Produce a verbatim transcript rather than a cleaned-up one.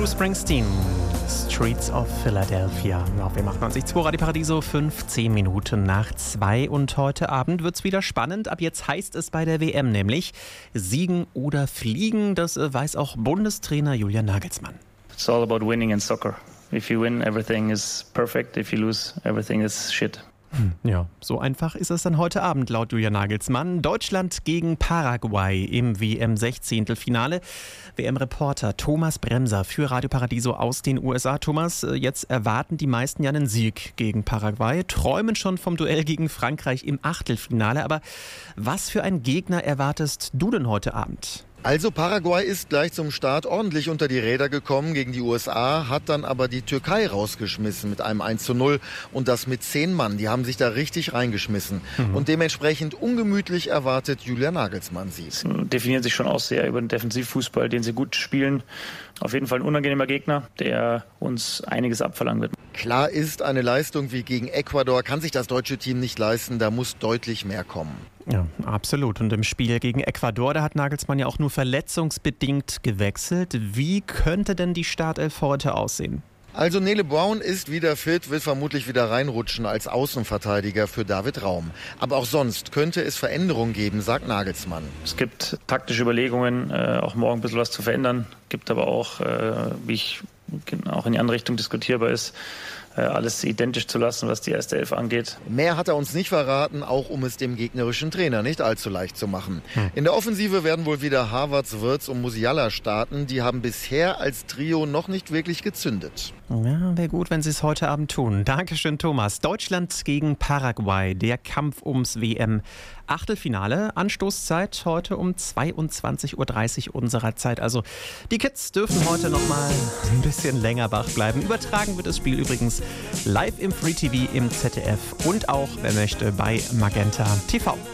Bruce Springsteen, Streets of Philadelphia. Ja, wir machen uns nichts vor, Radio Paradiso, fünfzehn Minuten nach zwei. Und heute Abend wird's wieder spannend. Ab jetzt heißt es bei der W M nämlich Siegen oder Fliegen. Das äh, weiß auch Bundestrainer Julian Nagelsmann. It's all about winning in soccer. If you win, everything is perfect. If you lose, everything is shit. Ja, so einfach ist es dann heute Abend laut Julian Nagelsmann. Deutschland gegen Paraguay im W M-Sechzehntelfinale. W M-Reporter Thomas Bremser für Radio Paradiso aus den U S A. Thomas, jetzt erwarten die meisten ja einen Sieg gegen Paraguay, träumen schon vom Duell gegen Frankreich im Achtelfinale. Aber was für einen Gegner erwartest du denn heute Abend? Also Paraguay ist gleich zum Start ordentlich unter die Räder gekommen gegen die U S A, hat dann aber die Türkei rausgeschmissen mit einem eins zu null und das mit zehn Mann. Die haben sich da richtig reingeschmissen. Mhm. Und dementsprechend ungemütlich erwartet Julian Nagelsmann sie. Sie definieren sich schon auch sehr über den Defensivfußball, den sie gut spielen. Auf jeden Fall ein unangenehmer Gegner, der uns einiges abverlangen wird. Klar ist, eine Leistung wie gegen Ecuador kann sich das deutsche Team nicht leisten. Da muss deutlich mehr kommen. Ja, absolut. Und im Spiel gegen Ecuador, da hat Nagelsmann ja auch nur verletzungsbedingt gewechselt. Wie könnte denn die Startelf heute aussehen? Also Nele Brown ist wieder fit, wird vermutlich wieder reinrutschen als Außenverteidiger für David Raum. Aber auch sonst könnte es Veränderungen geben, sagt Nagelsmann. Es gibt taktische Überlegungen, äh, auch morgen ein bisschen was zu verändern. Gibt aber auch, äh, wie ich auch in die andere Richtung diskutierbar ist, äh, alles identisch zu lassen, was die erste Elf angeht. Mehr hat er uns nicht verraten, auch um es dem gegnerischen Trainer nicht allzu leicht zu machen. Hm. In der Offensive werden wohl wieder Havertz, Wirtz und Musiala starten. Die haben bisher als Trio noch nicht wirklich gezündet. Ja, wäre gut, wenn sie es heute Abend tun. Dankeschön, Thomas. Deutschland gegen Paraguay, der Kampf ums W M-Achtelfinale. Anstoßzeit heute um zweiundzwanzig Uhr dreißig unserer Zeit. Also die Kids dürfen heute noch mal ein bisschen länger wach bleiben. Übertragen wird das Spiel übrigens live im Free T V im Z D F und auch, wer möchte, bei Magenta T V.